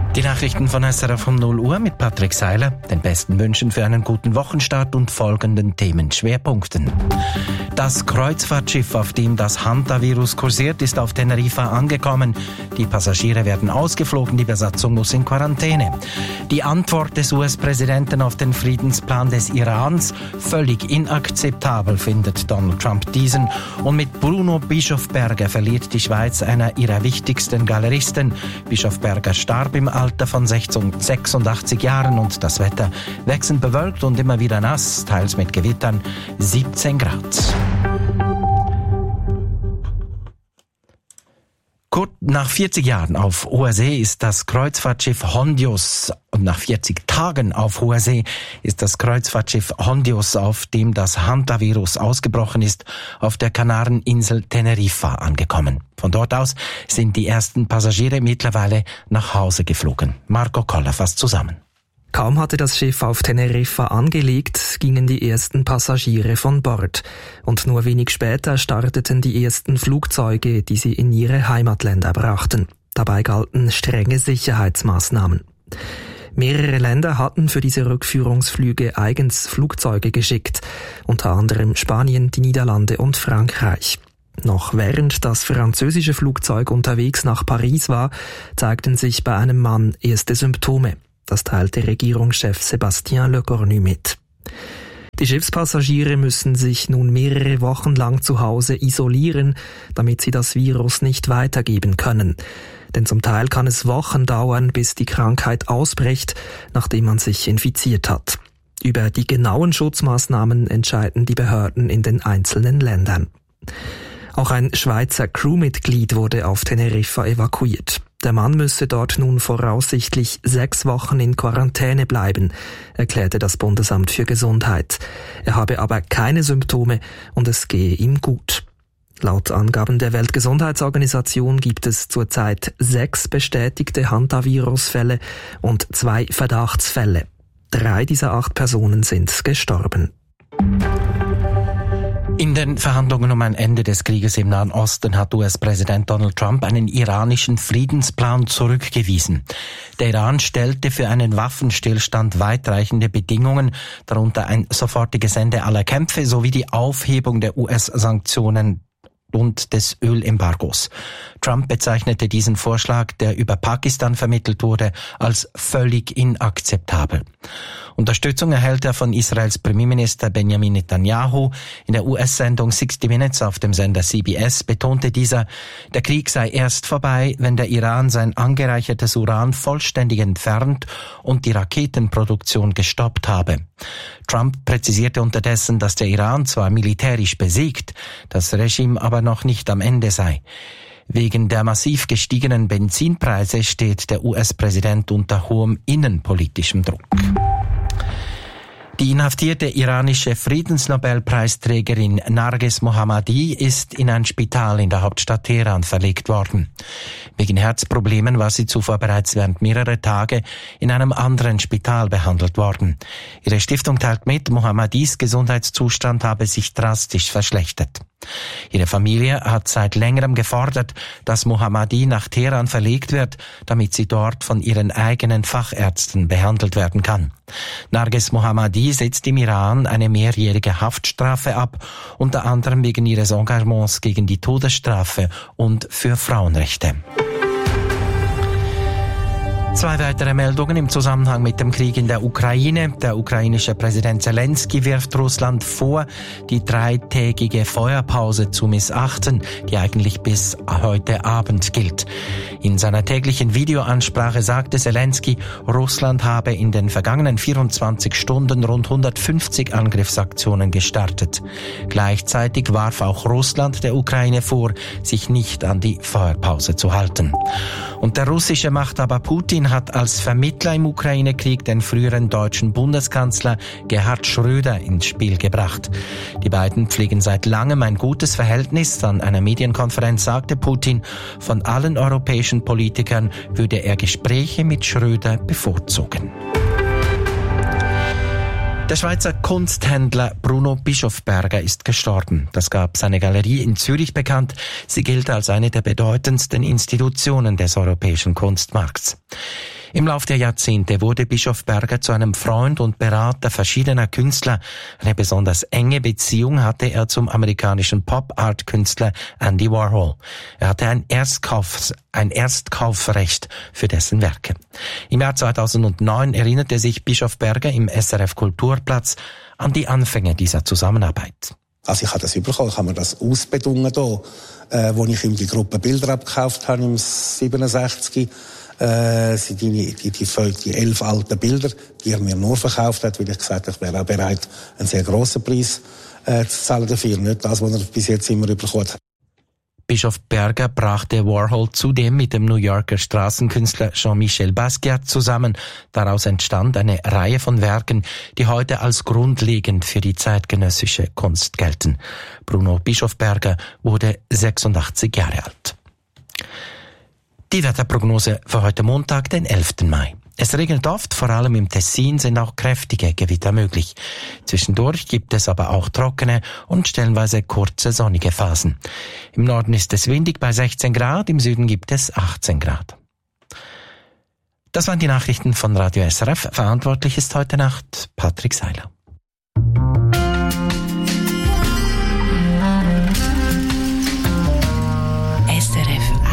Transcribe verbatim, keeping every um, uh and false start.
Die Nachrichten von S R F um null Uhr mit Patrick Seiler. Den besten Wünschen für einen guten Wochenstart und folgenden Themenschwerpunkten. Das Kreuzfahrtschiff, auf dem das Hantavirus kursiert, ist auf Teneriffa angekommen. Die Passagiere werden ausgeflogen, die Besatzung muss in Quarantäne. Die Antwort des U S-Präsidenten auf den Friedensplan des Irans, völlig inakzeptabel, findet Donald Trump diesen. Und mit Bruno Bischofberger verliert die Schweiz einer ihrer wichtigsten Galeristen. Bischofberger starb im Alter von sechsundachtzig Jahren und das Wetter wechselnd bewölkt und immer wieder nass, teils mit Gewittern, siebzehn Grad. Kurz nach vierzig Jahren auf hoher See ist das Kreuzfahrtschiff Hondios und nach vierzig Tagen auf hoher See ist das Kreuzfahrtschiff Hondios, auf dem das Hantavirus ausgebrochen ist, auf der Kanareninsel Teneriffa angekommen. Von dort aus sind die ersten Passagiere mittlerweile nach Hause geflogen. Marco Koller fasst zusammen. Kaum hatte das Schiff auf Teneriffa angelegt, gingen die ersten Passagiere von Bord. Und nur wenig später starteten die ersten Flugzeuge, die sie in ihre Heimatländer brachten. Dabei galten strenge Sicherheitsmaßnahmen. Mehrere Länder hatten für diese Rückführungsflüge eigens Flugzeuge geschickt, unter anderem Spanien, die Niederlande und Frankreich. Noch während das französische Flugzeug unterwegs nach Paris war, zeigten sich bei einem Mann erste Symptome. Das teilte Regierungschef Sébastien Lecornu mit. Die Schiffspassagiere müssen sich nun mehrere Wochen lang zu Hause isolieren, damit sie das Virus nicht weitergeben können. Denn zum Teil kann es Wochen dauern, bis die Krankheit ausbricht, nachdem man sich infiziert hat. Über die genauen Schutzmaßnahmen entscheiden die Behörden in den einzelnen Ländern. Auch ein Schweizer Crewmitglied wurde auf Teneriffa evakuiert. Der Mann müsse dort nun voraussichtlich sechs Wochen in Quarantäne bleiben, erklärte das Bundesamt für Gesundheit. Er habe aber keine Symptome und es gehe ihm gut. Laut Angaben der Weltgesundheitsorganisation gibt es zurzeit sechs bestätigte Hantavirus-Fälle und zwei Verdachtsfälle. Drei dieser acht Personen sind gestorben. In den Verhandlungen um ein Ende des Krieges im Nahen Osten hat U S-Präsident Donald Trump einen iranischen Friedensplan zurückgewiesen. Der Iran stellte für einen Waffenstillstand weitreichende Bedingungen, darunter ein sofortiges Ende aller Kämpfe sowie die Aufhebung der U S-Sanktionen und des Ölembargos. Trump bezeichnete diesen Vorschlag, der über Pakistan vermittelt wurde, als völlig inakzeptabel. Unterstützung erhält er von Israels Premierminister Benjamin Netanyahu. In der U S-Sendung sixty minutes auf dem Sender C B S betonte dieser, der Krieg sei erst vorbei, wenn der Iran sein angereichertes Uran vollständig entfernt und die Raketenproduktion gestoppt habe. Trump präzisierte unterdessen, dass der Iran zwar militärisch besiegt, das Regime aber noch nicht am Ende sei. Wegen der massiv gestiegenen Benzinpreise steht der U S-Präsident unter hohem innenpolitischem Druck. Die inhaftierte iranische Friedensnobelpreisträgerin Narges Mohammadi ist in ein Spital in der Hauptstadt Teheran verlegt worden. Wegen Herzproblemen war sie zuvor bereits während mehrerer Tage in einem anderen Spital behandelt worden. Ihre Stiftung teilt mit, Mohammadis Gesundheitszustand habe sich drastisch verschlechtert. Ihre Familie hat seit längerem gefordert, dass Mohammadi nach Teheran verlegt wird, damit sie dort von ihren eigenen Fachärzten behandelt werden kann. Narges Mohammadi sitzt im Iran eine mehrjährige Haftstrafe ab, unter anderem wegen ihres Engagements gegen die Todesstrafe und für Frauenrechte. Zwei weitere Meldungen im Zusammenhang mit dem Krieg in der Ukraine. Der ukrainische Präsident Zelensky wirft Russland vor, die dreitägige Feuerpause zu missachten, die eigentlich bis heute Abend gilt. In seiner täglichen Videoansprache sagte Zelensky, Russland habe in den vergangenen vierundzwanzig Stunden rund hundertfünfzig Angriffsaktionen gestartet. Gleichzeitig warf auch Russland der Ukraine vor, sich nicht an die Feuerpause zu halten. Und der russische Machthaber Putin hat als Vermittler im Ukraine-Krieg den früheren deutschen Bundeskanzler Gerhard Schröder ins Spiel gebracht. Die beiden pflegen seit langem ein gutes Verhältnis. An einer Medienkonferenz sagte Putin, von allen europäischen Politikern würde er Gespräche mit Schröder bevorzugen. Der Schweizer Kunsthändler Bruno Bischofberger ist gestorben. Das gab seine Galerie in Zürich bekannt. Sie gilt als eine der bedeutendsten Institutionen des europäischen Kunstmarkts. Im Lauf der Jahrzehnte wurde Bischof Berger zu einem Freund und Berater verschiedener Künstler. Eine besonders enge Beziehung hatte er zum amerikanischen Pop-Art-Künstler Andy Warhol. Er hatte ein Erstkauf, ein Erstkaufrecht für dessen Werke. Im Jahr zweitausendneun erinnerte sich Bischof Berger im S R F Kulturplatz an die Anfänge dieser Zusammenarbeit. Also ich habe das bekommen, ich habe mir das ausbedungen hier, äh, wo ich ihm die Gruppe Bilder abgekauft habe im siebenundsechzig. Äh, sind die, die, die, die elf alten Bilder, die er mir nur verkauft hat, weil ich gesagt habe, ich wäre auch bereit, einen sehr grossen Preis äh, zu zahlen dafür. Nicht das, was er bis jetzt immer bekommen hat. Bischof Berger brachte Warhol zudem mit dem New Yorker Straßenkünstler Jean-Michel Basquiat zusammen. Daraus entstand eine Reihe von Werken, die heute als grundlegend für die zeitgenössische Kunst gelten. Bruno Bischof Berger wurde sechsundachtzig Jahre alt. Die Wetterprognose für heute Montag, den elften Mai. Es regnet oft, vor allem im Tessin sind auch kräftige Gewitter möglich. Zwischendurch gibt es aber auch trockene und stellenweise kurze sonnige Phasen. Im Norden ist es windig bei sechzehn Grad, im Süden gibt es achtzehn Grad. Das waren die Nachrichten von Radio S R F. Verantwortlich ist heute Nacht Patrick Seiler.